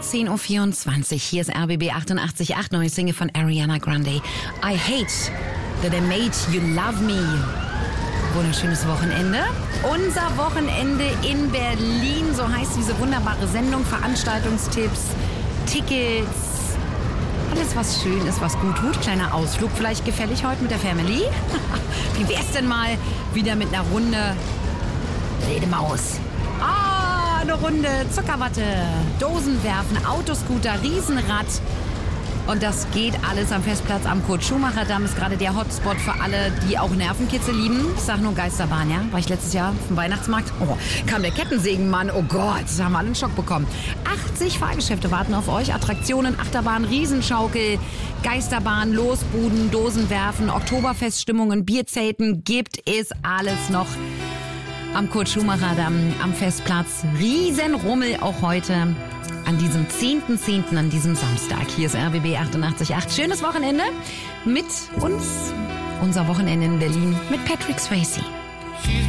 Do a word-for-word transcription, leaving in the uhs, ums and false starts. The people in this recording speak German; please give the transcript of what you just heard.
zehn Uhr vierundzwanzig. Hier ist R B B achtundachtzig Komma acht, neue Single von Ariana Grande. I hate that I made you love me. Wunderschönes Wochenende. Unser Wochenende in Berlin, so heißt diese wunderbare Sendung. Veranstaltungstipps, Tickets, alles was schön ist, was gut tut. Kleiner Ausflug vielleicht gefällig heute mit der Family. Wie wär's denn mal wieder mit einer Runde Wilde Maus? Ah, eine Runde Zuckerwatte, Dosen werfen, Autoscooter, Riesenrad. Und das geht alles am Festplatz am Kurt-Schumacher-Damm. Ist gerade der Hotspot für alle, die auch Nervenkitzel lieben. Ich sag nur Geisterbahn, ja? War ich letztes Jahr auf dem Weihnachtsmarkt. Oh, kam der Kettensägenmann. Oh Gott, da haben wir alle einen Schock bekommen. achtzig Fahrgeschäfte warten auf euch. Attraktionen, Achterbahn, Riesenschaukel, Geisterbahn, Losbuden, Dosenwerfen, Oktoberfeststimmungen, Bierzelten. Gibt es alles noch am Kurt-Schumacher-Damm, am Festplatz. Riesenrummel auch heute. An diesem zehnten zehnten an diesem Samstag. Hier ist R B B achtundachtzig Komma acht. Schönes Wochenende mit uns. Unser Wochenende in Berlin mit Patrick Swayze.